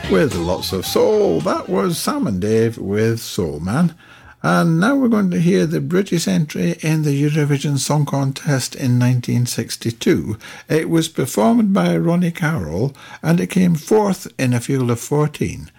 with lots of soul. That was Sam and Dave with Soul Man. And now we're going to hear the British entry in the Eurovision Song Contest in 1962. It was performed by Ronnie Carroll and it came fourth in a field of 14.